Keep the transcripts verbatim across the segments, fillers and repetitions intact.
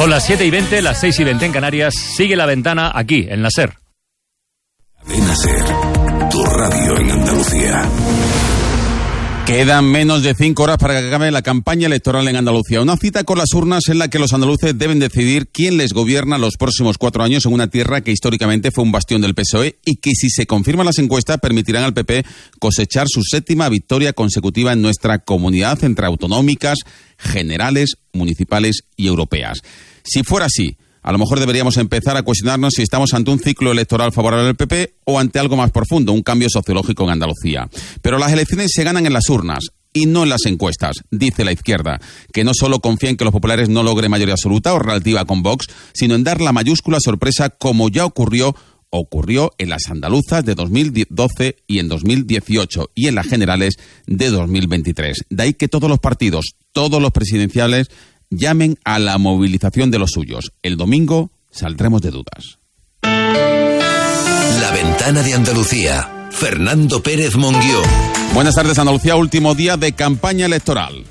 Son las siete y veinte, las seis y veinte en Canarias. Sigue La Ventana aquí, en la SER. Cadena SER, tu radio en Andalucía. Quedan menos de cinco horas para que acabe la campaña electoral en Andalucía. Una cita con las urnas en la que los andaluces deben decidir quién les gobierna los próximos cuatro años en una tierra que históricamente fue un bastión del P S O E y que, si se confirman las encuestas, permitirán al P P cosechar su séptima victoria consecutiva en nuestra comunidad entre autonómicas, generales, municipales y europeas. Si fuera así, a lo mejor deberíamos empezar a cuestionarnos si estamos ante un ciclo electoral favorable al P P o ante algo más profundo, un cambio sociológico en Andalucía. Pero las elecciones se ganan en las urnas y no en las encuestas, dice la izquierda, que no solo confía en que los populares no logren mayoría absoluta o relativa con Vox, sino en dar la mayúscula sorpresa como ya ocurrió ocurrió en las andaluzas de dos mil doce y en dos mil dieciocho y en las generales de dos mil veintitrés. De ahí que todos los partidos, todos los presidenciales, llamen a la movilización de los suyos. El domingo saldremos de dudas. La Ventana de Andalucía. Fernando Pérez Monguió. Buenas tardes, Andalucía. Último día de campaña electoral.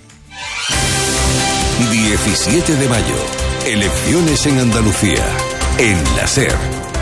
diecisiete de mayo. Elecciones en Andalucía. En la SER.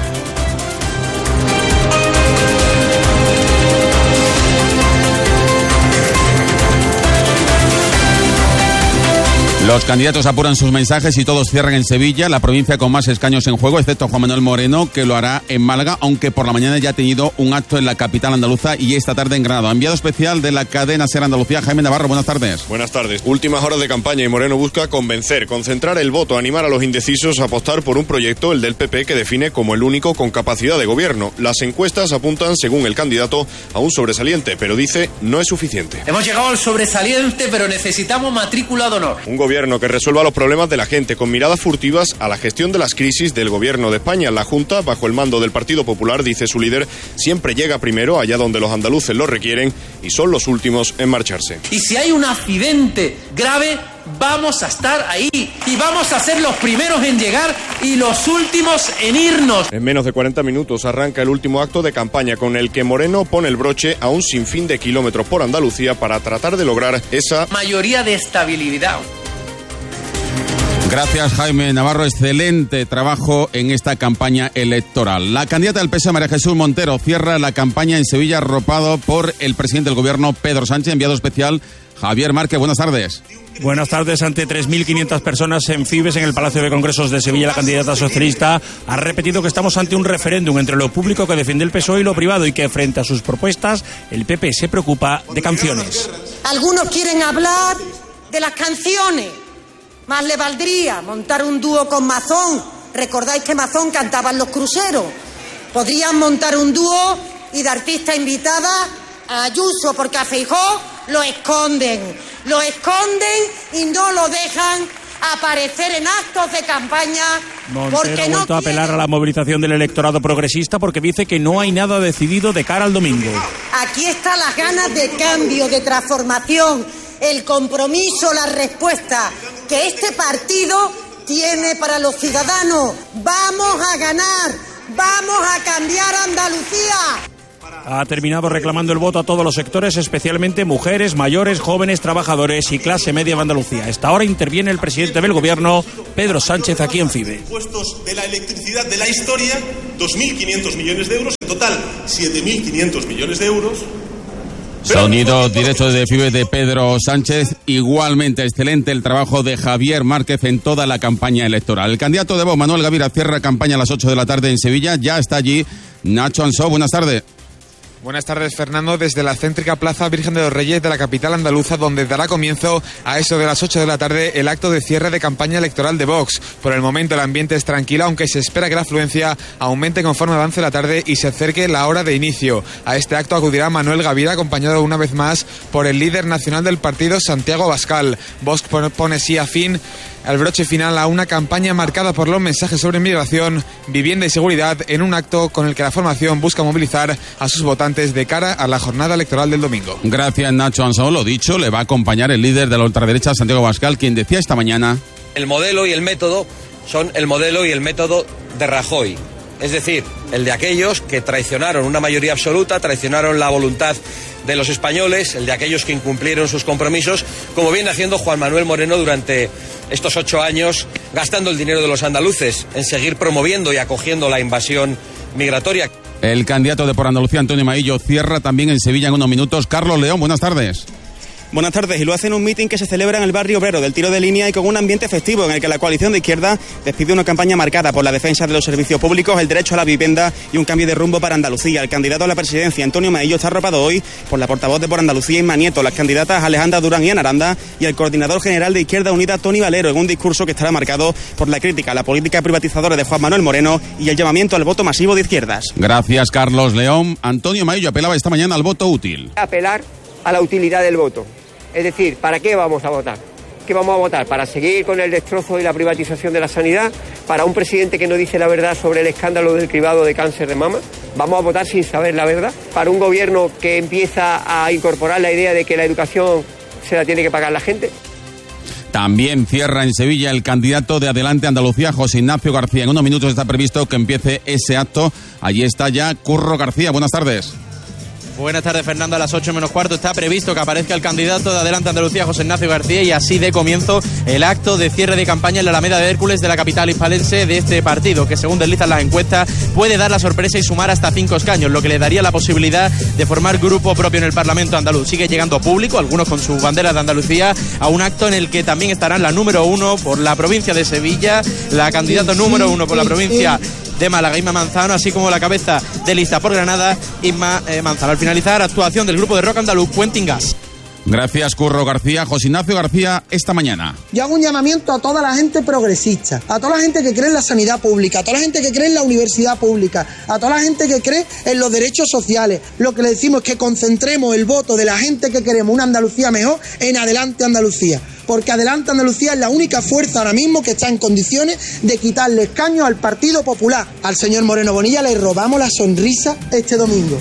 Los candidatos apuran sus mensajes y todos cierran en Sevilla, la provincia con más escaños en juego, excepto Juan Manuel Moreno, que lo hará en Málaga, aunque por la mañana ya ha tenido un acto en la capital andaluza y esta tarde en Granada. Enviado especial de la cadena SER Andalucía, Jaime Navarro, buenas tardes. Buenas tardes. Últimas horas de campaña y Moreno busca convencer, concentrar el voto, animar a los indecisos a apostar por un proyecto, el del P P, que define como el único con capacidad de gobierno. Las encuestas apuntan, según el candidato, a un sobresaliente, pero dice no es suficiente. Hemos llegado al sobresaliente, pero necesitamos matrícula de honor. Un gobierno que resuelva los problemas de la gente, con miradas furtivas a la gestión de las crisis del gobierno de España. La Junta, bajo el mando del Partido Popular, dice su líder, siempre llega primero allá donde los andaluces lo requieren y son los últimos en marcharse. Y si hay un accidente grave, vamos a estar ahí y vamos a ser los primeros en llegar y los últimos en irnos. En menos de cuarenta minutos arranca el último acto de campaña, con el que Moreno pone el broche a un sinfín de kilómetros por Andalucía para tratar de lograr esa mayoría de estabilidad. Gracias, Jaime Navarro. Excelente trabajo en esta campaña electoral. La candidata del P S O E, María Jesús Montero, cierra la campaña en Sevilla, arropado por el presidente del gobierno, Pedro Sánchez. Enviado especial, Javier Márquez. Buenas tardes. Buenas tardes. Ante tres mil quinientas personas en Fibes, en el Palacio de Congresos de Sevilla, la candidata socialista ha repetido que estamos ante un referéndum entre lo público, que defiende el P S O E, y lo privado, y que frente a sus propuestas el P P se preocupa de canciones. Algunos quieren hablar de las canciones. Más le valdría montar un dúo con Mazón. ¿Recordáis que Mazón cantaba en los cruceros? Podrían montar un dúo y de artista invitada a Ayuso, porque a Feijóo lo esconden. Lo esconden y no lo dejan aparecer en actos de campaña. Montero porque ha no vuelto a apelar quiere. a la movilización del electorado progresista, porque dice que no hay nada decidido de cara al domingo. Aquí están las ganas de cambio, de transformación, el compromiso, la respuesta que este partido tiene para los ciudadanos. Vamos a ganar, vamos a cambiar Andalucía. Ha terminado reclamando el voto a todos los sectores, especialmente mujeres, mayores, jóvenes, trabajadores y clase media de Andalucía. A esta hora interviene el presidente del gobierno, Pedro Sánchez, aquí en Fibe. Impuestos de la electricidad de la historia, dos mil quinientos millones de euros, en total siete mil quinientos millones de euros. Sonido directo de Fibe de Pedro Sánchez. Igualmente excelente el trabajo de Javier Márquez en toda la campaña electoral. El candidato de Vox, Manuel Gavira, cierra campaña a las ocho de la tarde en Sevilla. Ya está allí Nacho Ansó. Buenas tardes. Buenas tardes, Fernando, desde la céntrica Plaza Virgen de los Reyes de la capital andaluza, donde dará comienzo a eso de las ocho de la tarde el acto de cierre de campaña electoral de Vox. Por el momento el ambiente es tranquilo, aunque se espera que la afluencia aumente conforme avance la tarde y se acerque la hora de inicio. A este acto acudirá Manuel Gavira, acompañado una vez más por el líder nacional del partido, Santiago Abascal. Vox pone sí a fin al broche final a una campaña marcada por los mensajes sobre migración, vivienda y seguridad, en un acto con el que la formación busca movilizar a sus votantes de cara a la jornada electoral del domingo. Gracias, Nacho Ansó. Lo dicho, le va a acompañar el líder de la ultraderecha, Santiago Abascal, quien decía esta mañana: el modelo y el método son el modelo y el método de Rajoy. Es decir, el de aquellos que traicionaron una mayoría absoluta, traicionaron la voluntad de los españoles, el de aquellos que incumplieron sus compromisos, como viene haciendo Juan Manuel Moreno durante estos ocho años, gastando el dinero de los andaluces en seguir promoviendo y acogiendo la invasión migratoria. El candidato de Por Andalucía, Antonio Maillo, cierra también en Sevilla en unos minutos. Carlos León, buenas tardes. Buenas tardes, y lo hace en un mitin que se celebra en el barrio obrero del Tiro de Línea y con un ambiente festivo en el que la coalición de izquierda despide una campaña marcada por la defensa de los servicios públicos, el derecho a la vivienda y un cambio de rumbo para Andalucía. El candidato a la presidencia, Antonio Maillo, está arropado hoy por la portavoz de Por Andalucía, Inma Nieto, las candidatas Alejandra Durán y Ana Aranda y el coordinador general de Izquierda Unida, Tony Valero, en un discurso que estará marcado por la crítica a la política privatizadora de Juan Manuel Moreno y el llamamiento al voto masivo de izquierdas. Gracias, Carlos León. Antonio Maillo apelaba esta mañana al voto útil. Apelar a la utilidad del voto. Es decir, ¿para qué vamos a votar? ¿Qué vamos a votar? ¿Para seguir con el destrozo y la privatización de la sanidad? ¿Para un presidente que no dice la verdad sobre el escándalo del cribado de cáncer de mama? ¿Vamos a votar sin saber la verdad? ¿Para un gobierno que empieza a incorporar la idea de que la educación se la tiene que pagar la gente? También cierra en Sevilla el candidato de Adelante Andalucía, José Ignacio García. En unos minutos está previsto que empiece ese acto. Allí está ya Curro García. Buenas tardes. Buenas tardes, Fernando. A las ocho menos cuarto está previsto que aparezca el candidato de Adelante Andalucía, José Ignacio García, y así de comienzo el acto de cierre de campaña en la Alameda de Hércules de la capital hispalense de este partido, que según deslizan las encuestas puede dar la sorpresa y sumar hasta cinco escaños, lo que le daría la posibilidad de formar grupo propio en el Parlamento andaluz. Sigue llegando público, algunos con sus banderas de Andalucía, a un acto en el que también estarán la número uno por la provincia de Sevilla, la candidata número uno por la provincia de Málaga, Inma Manzano, así como la cabeza de lista por Granada, Inma eh, Manzano. Al finalizar, actuación del grupo de rock andaluz Puenting Gas. Gracias, Curro García. José Ignacio García, esta mañana. Yo hago un llamamiento a toda la gente progresista, a toda la gente que cree en la sanidad pública, a toda la gente que cree en la universidad pública, a toda la gente que cree en los derechos sociales. Lo que le decimos es que concentremos el voto de la gente que queremos una Andalucía mejor en Adelante Andalucía. Porque Adelante Andalucía es la única fuerza ahora mismo que está en condiciones de quitarle escaños al Partido Popular. Al señor Moreno Bonilla le robamos la sonrisa este domingo.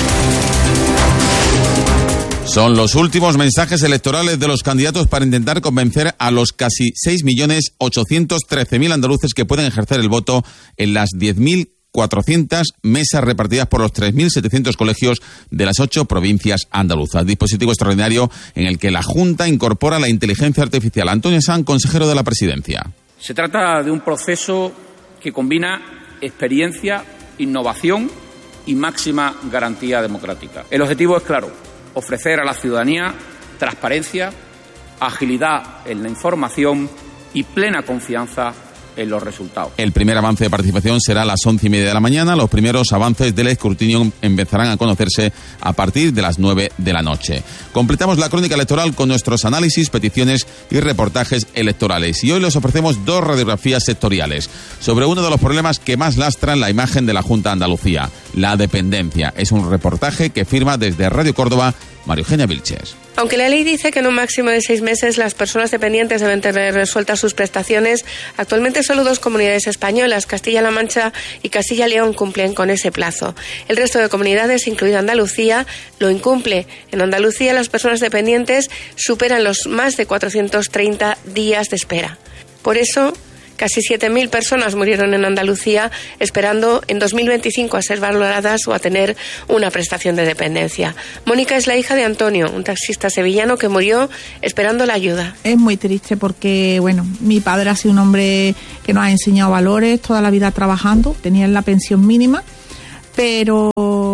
Son los últimos mensajes electorales de los candidatos para intentar convencer a los casi seis millones ochocientos trece mil andaluces que pueden ejercer el voto en las diez mil cuatrocientas mesas repartidas por los tres mil setecientos colegios de las ocho provincias andaluzas. Dispositivo extraordinario en el que la Junta incorpora la inteligencia artificial. Antonio Sanz, consejero de la Presidencia. Se trata de un proceso que combina experiencia, innovación y máxima garantía democrática. El objetivo es claro: ofrecer a la ciudadanía transparencia, agilidad en la información y plena confianza en los resultados. El primer avance de participación será a las once y media de la mañana. Los primeros avances del escrutinio empezarán a conocerse a partir de las nueve de la noche. Completamos la crónica electoral con nuestros análisis, peticiones y reportajes electorales. Y hoy les ofrecemos dos radiografías sectoriales sobre uno de los problemas que más lastran la imagen de la Junta de Andalucía, la dependencia. Es un reportaje que firma desde Radio Córdoba María Eugenia Vilches. Aunque la ley dice que en un máximo de seis meses las personas dependientes deben tener resueltas sus prestaciones, actualmente solo dos comunidades españolas, Castilla-La Mancha y Castilla-León, cumplen con ese plazo. El resto de comunidades, incluida Andalucía, lo incumple. En Andalucía las personas dependientes superan los más de cuatrocientos treinta días de espera. Por eso, casi siete mil personas murieron en Andalucía esperando en dos mil veinticinco a ser valoradas o a tener una prestación de dependencia. Mónica es la hija de Antonio, un taxista sevillano que murió esperando la ayuda. Es muy triste porque, bueno, mi padre ha sido un hombre que nos ha enseñado valores toda la vida trabajando, tenía la pensión mínima, pero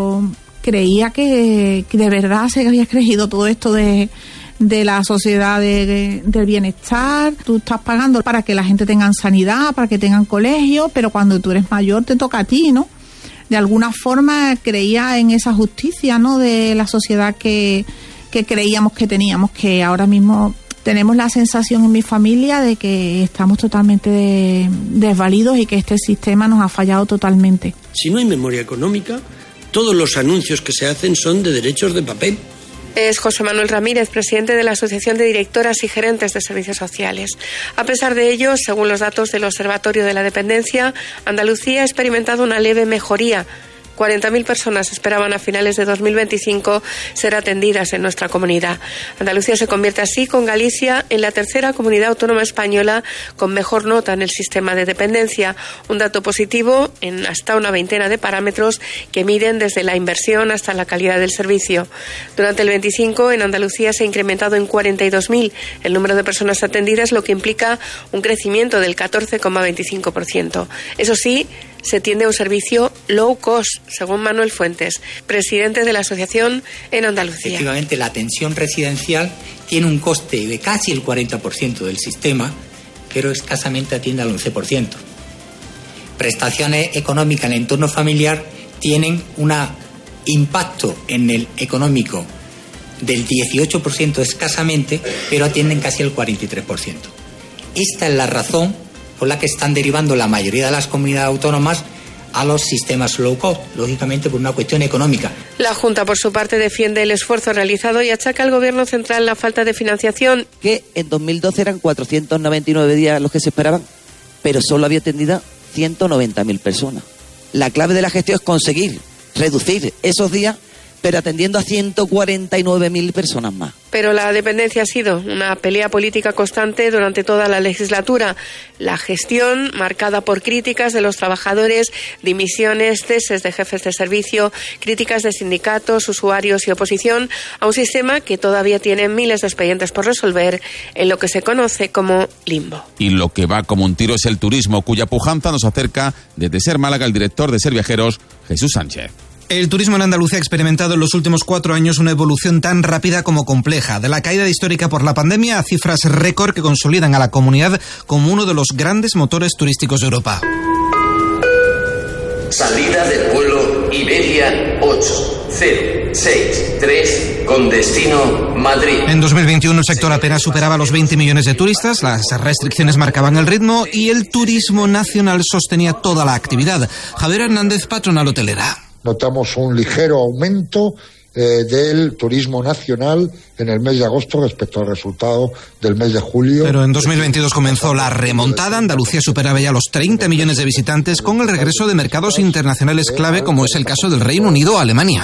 creía que, que de verdad se había creído todo esto de... de la sociedad de, de, del bienestar. Tú estás pagando para que la gente tenga sanidad, para que tengan colegio, pero cuando tú eres mayor te toca a ti, ¿no? De alguna forma creía en esa justicia, ¿no? De la sociedad que, que creíamos que teníamos, que ahora mismo tenemos la sensación en mi familia de que estamos totalmente de, desvalidos y que este sistema nos ha fallado totalmente. Si no hay memoria económica, todos los anuncios que se hacen son de derechos de papel. Es José Manuel Ramírez, presidente de la Asociación de Directoras y Gerentes de Servicios Sociales. A pesar de ello, según los datos del Observatorio de la Dependencia, Andalucía ha experimentado una leve mejoría, cuarenta mil personas esperaban a finales de dos mil veinticinco ser atendidas en nuestra comunidad. Andalucía se convierte así con Galicia en la tercera comunidad autónoma española con mejor nota en el sistema de dependencia, un dato positivo en hasta una veintena de parámetros que miden desde la inversión hasta la calidad del servicio. Durante el veinticinco, en Andalucía se ha incrementado en cuarenta y dos mil el número de personas atendidas, lo que implica un crecimiento del catorce coma veinticinco por ciento. Eso sí, se tiende a un servicio low cost, según Manuel Fuentes, presidente de la asociación en Andalucía. Efectivamente, la atención residencial tiene un coste de casi el cuarenta por ciento del sistema, pero escasamente atiende al once por ciento. Prestaciones económicas en el entorno familiar tienen un impacto en el económico del dieciocho por ciento escasamente, pero atienden casi el cuarenta y tres por ciento. Esta es la razón por la que están derivando la mayoría de las comunidades autónomas a los sistemas low cost, lógicamente por una cuestión económica. La Junta, por su parte, defiende el esfuerzo realizado y achaca al Gobierno central la falta de financiación. Que en dos mil doce eran cuatrocientos noventa y nueve días los que se esperaban, pero solo había atendido ciento noventa mil personas. La clave de la gestión es conseguir reducir esos días, pero atendiendo a ciento cuarenta y nueve mil personas más. Pero la dependencia ha sido una pelea política constante durante toda la legislatura. La gestión, marcada por críticas de los trabajadores, dimisiones, ceses de jefes de servicio, críticas de sindicatos, usuarios y oposición, a un sistema que todavía tiene miles de expedientes por resolver en lo que se conoce como limbo. Y lo que va como un tiro es el turismo, cuya pujanza nos acerca desde Ser Málaga el director de Ser Viajeros, Jesús Sánchez. El turismo en Andalucía ha experimentado en los últimos cuatro años una evolución tan rápida como compleja, de la caída histórica por la pandemia a cifras récord que consolidan a la comunidad como uno de los grandes motores turísticos de Europa. Salida del vuelo Iberia ocho cero seis tres con destino Madrid. En dos mil veintiuno el sector apenas superaba los veinte millones de turistas, las restricciones marcaban el ritmo y el turismo nacional sostenía toda la actividad. Javier Hernández, patronal hotelera. Notamos un ligero aumento eh, del turismo nacional en el mes de agosto respecto al resultado del mes de julio. Pero en dos mil veintidós comenzó la remontada. Andalucía superaba ya los treinta millones de visitantes con el regreso de mercados internacionales clave, como es el caso del Reino Unido o Alemania.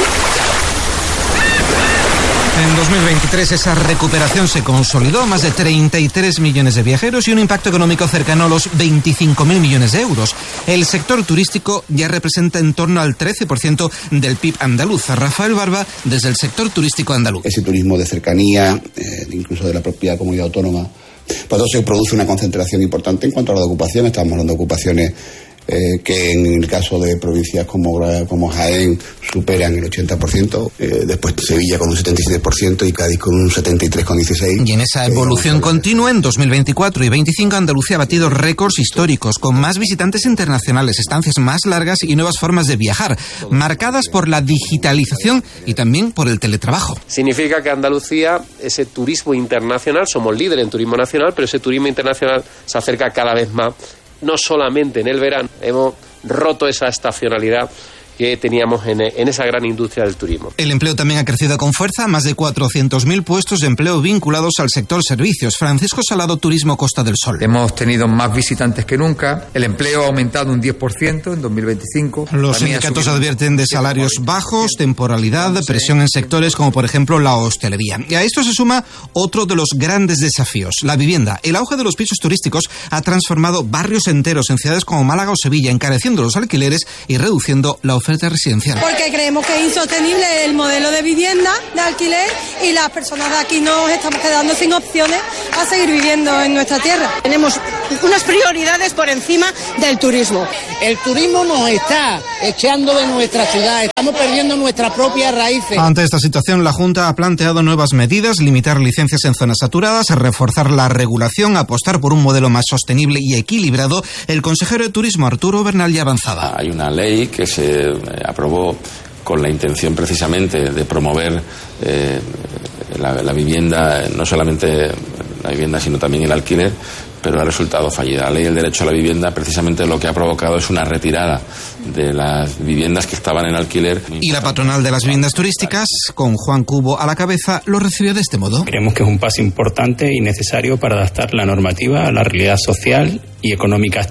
En dos mil veintitrés esa recuperación se consolidó, más de treinta y tres millones de viajeros y un impacto económico cercano a los veinticinco mil millones de euros. El sector turístico ya representa en torno al trece por ciento del P I B andaluz. Rafael Barba, desde el sector turístico andaluz. Ese turismo de cercanía, eh, incluso de la propia comunidad autónoma, por eso se produce una concentración importante en cuanto a la ocupación. Estamos hablando de ocupaciones Eh, que en el caso de provincias como, como Jaén superan el ochenta por ciento, eh, después Sevilla con un setenta y siete por ciento y Cádiz con un setenta y tres coma dieciséis por ciento. Y en esa evolución eh, continua, en dos mil veinticuatro y veinticinco, Andalucía ha batido récords históricos, con más visitantes internacionales, estancias más largas y nuevas formas de viajar, marcadas por la digitalización y también por el teletrabajo. Significa que Andalucía, ese turismo internacional, somos líderes en turismo nacional, pero ese turismo internacional se acerca cada vez más. No solamente en el verano, hemos roto esa estacionalidad que teníamos en, en esa gran industria del turismo. El empleo también ha crecido con fuerza, más de cuatrocientos mil puestos de empleo vinculados al sector servicios. Francisco Salado, Turismo Costa del Sol. Hemos tenido más visitantes que nunca, el empleo ha aumentado un diez por ciento en dos mil veinticinco. Los sindicatos advierten de salarios bajos, temporalidad, presión en sectores como por ejemplo la hostelería. Y a esto se suma otro de los grandes desafíos, la vivienda. El auge de los pisos turísticos ha transformado barrios enteros en ciudades como Málaga o Sevilla, encareciendo los alquileres y reduciendo la oferta residencial. Porque creemos que es insostenible el modelo de vivienda, de alquiler, y las personas de aquí nos estamos quedando sin opciones a seguir viviendo en nuestra tierra. Tenemos unas prioridades por encima del turismo. El turismo nos está echando de nuestra ciudad, estamos perdiendo nuestras propias raíces. Ante esta situación, la Junta ha planteado nuevas medidas, limitar licencias en zonas saturadas, reforzar la regulación, apostar por un modelo más sostenible y equilibrado. El consejero de Turismo, Arturo Bernal, ya avanzaba. Hay una ley que se aprobó con la intención precisamente de promover eh, la, la vivienda, no solamente la vivienda sino también el alquiler, pero ha resultado fallida. La ley del derecho a la vivienda precisamente lo que ha provocado es una retirada de las viviendas que estaban en alquiler. Y la patronal de las viviendas turísticas, con Juan Cubo a la cabeza, lo recibió de este modo. Creemos que es un paso importante y necesario para adaptar la normativa a la realidad social y económica actual.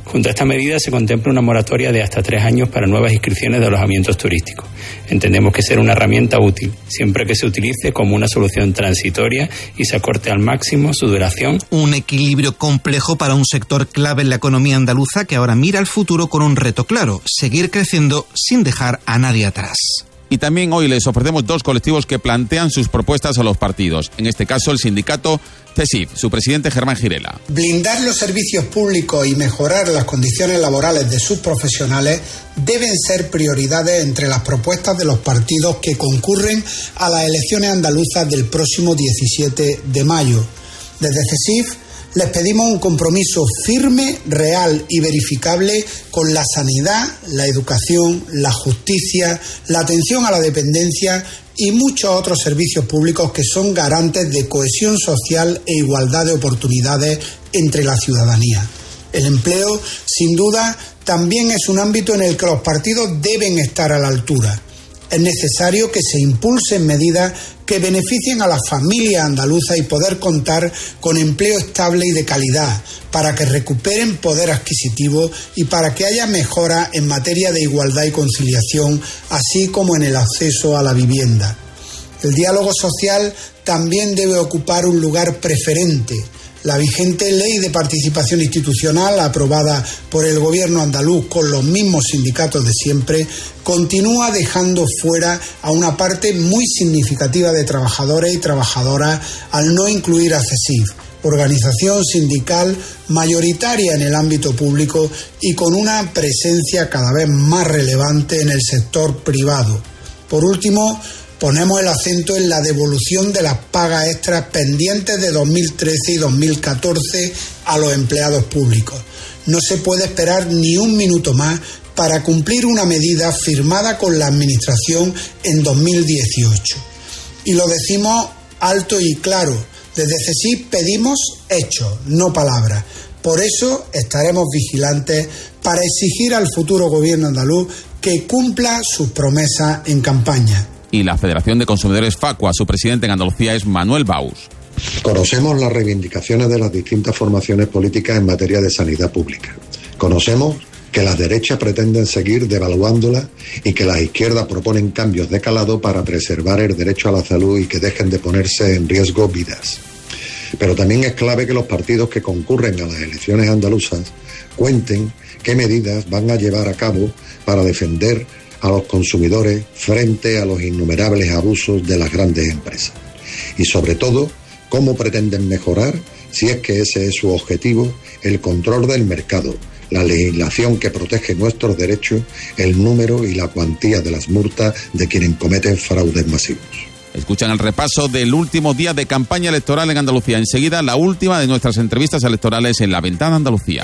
Junto a esta medida se contempla una moratoria de hasta tres años para nuevas inscripciones de alojamientos turísticos. Entendemos que será una herramienta útil, siempre que se utilice como una solución transitoria y se acorte al máximo su duración. Un equilibrio complejo para un sector clave en la economía andaluza que ahora mira al futuro con un reto claro: seguir creciendo sin dejar a nadie atrás. Y también hoy les ofrecemos dos colectivos que plantean sus propuestas a los partidos. En este caso, el sindicato CESIF, su presidente Germán Girela. Blindar los servicios públicos y mejorar las condiciones laborales de sus profesionales deben ser prioridades entre las propuestas de los partidos que concurren a las elecciones andaluzas del próximo diecisiete de mayo. Desde CESIF les pedimos un compromiso firme, real y verificable con la sanidad, la educación, la justicia, la atención a la dependencia y muchos otros servicios públicos que son garantes de cohesión social e igualdad de oportunidades entre la ciudadanía. El empleo, sin duda, también es un ámbito en el que los partidos deben estar a la altura. Es necesario que se impulsen medidas que beneficien a las familias andaluzas y poder contar con empleo estable y de calidad, para que recuperen poder adquisitivo y para que haya mejoras en materia de igualdad y conciliación, así como en el acceso a la vivienda. El diálogo social también debe ocupar un lugar preferente. La vigente Ley de Participación Institucional, aprobada por el Gobierno andaluz con los mismos sindicatos de siempre, continúa dejando fuera a una parte muy significativa de trabajadores y trabajadoras al no incluir a CESIF, organización sindical mayoritaria en el ámbito público y con una presencia cada vez más relevante en el sector privado. Por último, ponemos el acento en la devolución de las pagas extras pendientes de dos mil trece y dos mil catorce a los empleados públicos. No se puede esperar ni un minuto más para cumplir una medida firmada con la Administración en dos mil dieciocho. Y lo decimos alto y claro, desde CESIF pedimos hechos, no palabras. Por eso estaremos vigilantes para exigir al futuro Gobierno andaluz que cumpla sus promesas en campaña. Y la Federación de Consumidores Facua, su presidente en Andalucía es Manuel Baus. Conocemos las reivindicaciones de las distintas formaciones políticas en materia de sanidad pública. Conocemos que las derechas pretenden seguir devaluándola y que las izquierdas proponen cambios de calado para preservar el derecho a la salud y que dejen de ponerse en riesgo vidas. Pero también es clave que los partidos que concurren a las elecciones andaluzas cuenten qué medidas van a llevar a cabo para defender a los consumidores frente a los innumerables abusos de las grandes empresas. Y sobre todo, cómo pretenden mejorar, si es que ese es su objetivo, el control del mercado, la legislación que protege nuestros derechos, el número y la cuantía de las multas de quienes cometen fraudes masivos. Escuchan el repaso del último día de campaña electoral en Andalucía. Enseguida, la última de nuestras entrevistas electorales en La Ventana Andalucía.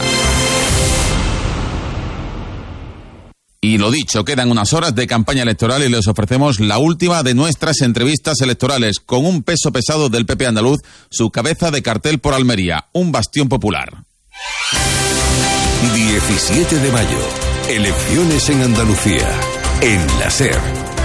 Y lo dicho, quedan unas horas de campaña electoral y les ofrecemos la última de nuestras entrevistas electorales, con un peso pesado del P P andaluz, su cabeza de cartel por Almería, un bastión popular. diecisiete de mayo, elecciones en Andalucía, en la SER.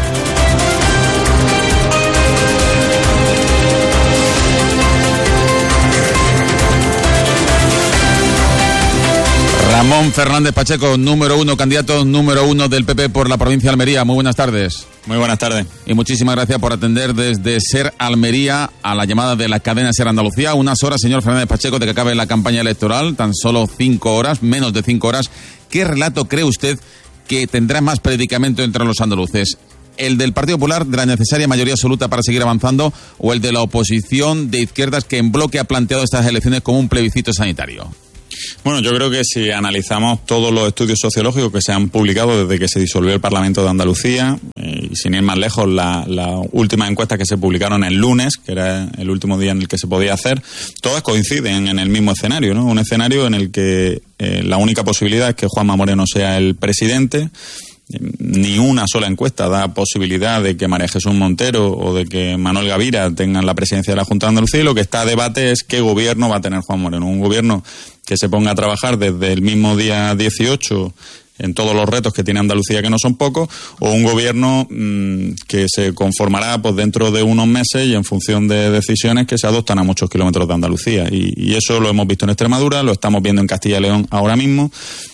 Ramón Fernández Pacheco, número uno, candidato número uno del P P por la provincia de Almería. Muy buenas tardes. Muy buenas tardes. Y muchísimas gracias por atender desde SER Almería a la llamada de la cadena SER Andalucía. Unas horas, señor Fernández Pacheco, de que acabe la campaña electoral, tan solo cinco horas, menos de cinco horas. ¿Qué relato cree usted que tendrá más predicamento entre los andaluces? ¿El del Partido Popular, de la necesaria mayoría absoluta para seguir avanzando, o el de la oposición de izquierdas que en bloque ha planteado estas elecciones como un plebiscito sanitario? Bueno, yo creo que si analizamos todos los estudios sociológicos que se han publicado desde que se disolvió el Parlamento de Andalucía, eh, y sin ir más lejos, las la últimas encuestas que se publicaron el lunes, que era el último día en el que se podía hacer, todas coinciden en el mismo escenario, ¿no? Un escenario en el que eh, la única posibilidad es que Juanma Moreno sea el presidente. Ni una sola encuesta da posibilidad de que María Jesús Montero o de que Manuel Gavira tengan la presidencia de la Junta de Andalucía, y lo que está a debate es qué gobierno va a tener Juan Moreno. Un gobierno que se ponga a trabajar desde el mismo día dieciocho en todos los retos que tiene Andalucía, que no son pocos, o un gobierno mmm, que se conformará pues dentro de unos meses y en función de decisiones que se adoptan a muchos kilómetros de Andalucía. Y, y eso lo hemos visto en Extremadura, lo estamos viendo en Castilla y León ahora mismo.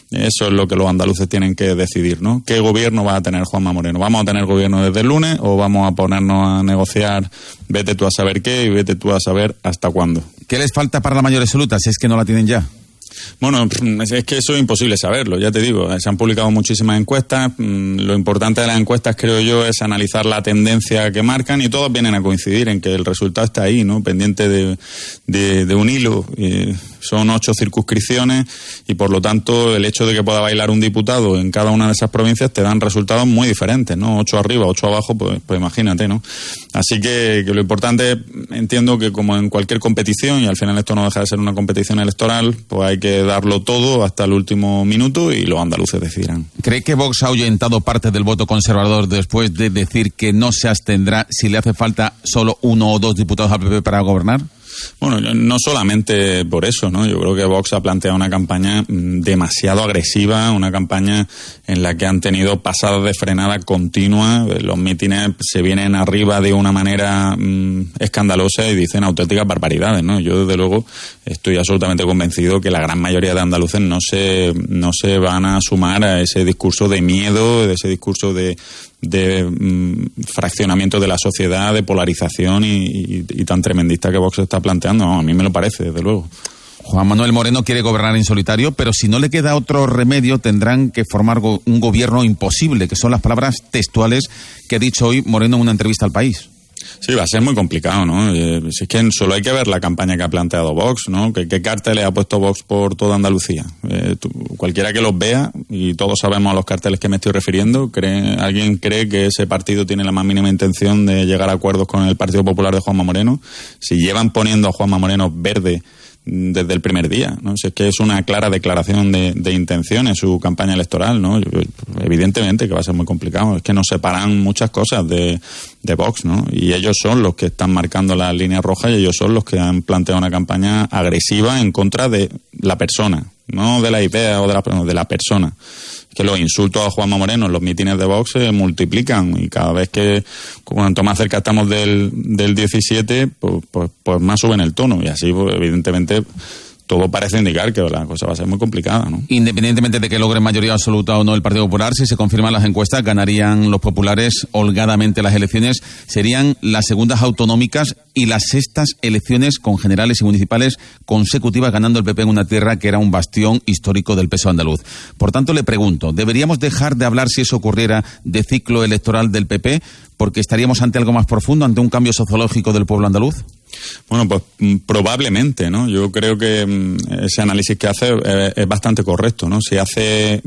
Eso es lo que los andaluces tienen que decidir, ¿no? ¿Qué gobierno va a tener Juanma Moreno? ¿Vamos a tener gobierno desde el lunes o vamos a ponernos a negociar vete tú a saber qué y vete tú a saber hasta cuándo? ¿Qué les falta para la mayoría absoluta si es que no la tienen ya? Bueno, es que eso es imposible saberlo, ya te digo, se han publicado muchísimas encuestas, lo importante de las encuestas creo yo es analizar la tendencia que marcan y todos vienen a coincidir en que el resultado está ahí, ¿no? Pendiente de, de, de un hilo, y son ocho circunscripciones y por lo tanto el hecho de que pueda bailar un diputado en cada una de esas provincias te dan resultados muy diferentes, ¿no? Ocho arriba, ocho abajo, pues, pues imagínate, ¿no? Así que, que lo importante, entiendo que como en cualquier competición, y al final esto no deja de ser una competición electoral, pues hay que darlo todo hasta el último minuto y los andaluces decidirán. ¿Cree que Vox ha ahuyentado parte del voto conservador después de decir que no se abstendrá si le hace falta solo uno o dos diputados al P P para gobernar? Bueno, no solamente por eso, ¿no? Yo creo que Vox ha planteado una campaña demasiado agresiva, una campaña en la que han tenido pasadas de frenada continua. Los mítines se vienen arriba de una manera mmm, escandalosa y dicen auténticas barbaridades, ¿no? Yo, desde luego, estoy absolutamente convencido que la gran mayoría de andaluces no se, no se van a sumar a ese discurso de miedo, de ese discurso de de mm, fraccionamiento de la sociedad, de polarización y, y, y tan tremendista que Vox está planteando. No, a mí me lo parece, desde luego. Juan Manuel Moreno quiere gobernar en solitario, pero si no le queda otro remedio tendrán que formar go- un gobierno imposible, que son las palabras textuales que ha dicho hoy Moreno en una entrevista al País. Sí, va a ser muy complicado, ¿no? Eh, si es que solo hay que ver la campaña que ha planteado Vox, ¿no? ¿Qué, qué carteles ha puesto Vox por toda Andalucía? Eh, tú, cualquiera que los vea, y todos sabemos a los carteles que me estoy refiriendo, ¿cree, ¿alguien cree que ese partido tiene la más mínima intención de llegar a acuerdos con el Partido Popular de Juanma Moreno? Si llevan poniendo a Juanma Moreno verde desde el primer día, ¿no? Si es que es una clara declaración de, de intención en su campaña electoral, ¿no? Evidentemente que va a ser muy complicado, es que nos separan muchas cosas de, de Vox, ¿no? Y ellos son los que están marcando las líneas rojas y ellos son los que han planteado una campaña agresiva en contra de la persona, no de la idea o de la, de la persona. Que los insultos a Juanma Moreno en los mítines de Vox se multiplican y cada vez que, cuanto más cerca estamos del, del diecisiete, pues, pues, pues más suben el tono y así, pues, evidentemente, todo parece indicar que la cosa va a ser muy complicada, ¿no? Independientemente de que logren mayoría absoluta o no el Partido Popular, si se confirman las encuestas, ganarían los populares holgadamente las elecciones. Serían las segundas autonómicas y las sextas elecciones con generales y municipales consecutivas ganando el P P en una tierra que era un bastión histórico del peso andaluz. Por tanto, le pregunto, ¿deberíamos dejar de hablar, si eso ocurriera, de ciclo electoral del P P? Porque estaríamos ante algo más profundo, ante un cambio sociológico del pueblo andaluz. Bueno, pues probablemente, ¿no? Yo creo que mmm, ese análisis que hace es, es bastante correcto, ¿no? Si hace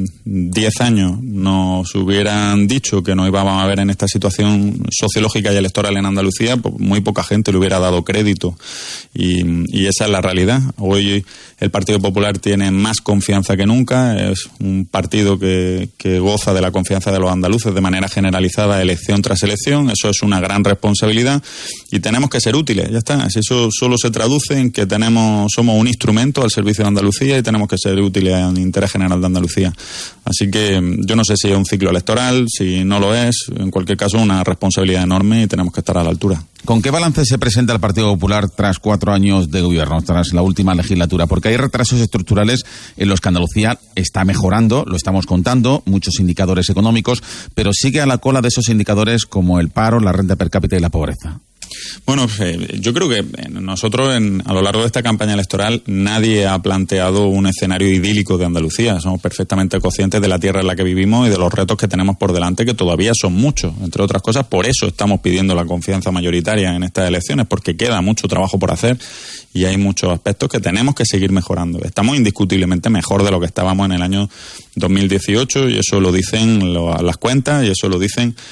diez mmm, años nos hubieran dicho que nos íbamos a ver en esta situación sociológica y electoral en Andalucía, pues muy poca gente le hubiera dado crédito. Y, y esa es la realidad. Hoy el Partido Popular tiene más confianza que nunca, es un partido que, que goza de la confianza de los andaluces de manera generalizada, elección tras elección. Eso es una gran responsabilidad y tenemos que ser útiles. Ya está, eso solo se traduce en que tenemos somos un instrumento al servicio de Andalucía y tenemos que ser útiles al interés general de Andalucía. Así que yo no sé si es un ciclo electoral, si no lo es, en cualquier caso una responsabilidad enorme y tenemos que estar a la altura. ¿Con qué balance se presenta el Partido Popular tras cuatro años de gobierno, tras la última legislatura? Porque hay retrasos estructurales en los que Andalucía está mejorando, lo estamos contando, muchos indicadores económicos, pero sigue a la cola de esos indicadores como el paro, la renta per cápita y la pobreza. Bueno, eh, yo creo que nosotros en, a lo largo de esta campaña electoral nadie ha planteado un escenario idílico de Andalucía. Somos perfectamente conscientes de la tierra en la que vivimos y de los retos que tenemos por delante, que todavía son muchos. Entre otras cosas, por eso estamos pidiendo la confianza mayoritaria en estas elecciones, porque queda mucho trabajo por hacer y hay muchos aspectos que tenemos que seguir mejorando. Estamos indiscutiblemente mejor de lo que estábamos en el año dos mil dieciocho y eso lo dicen lo, las cuentas y eso lo dicen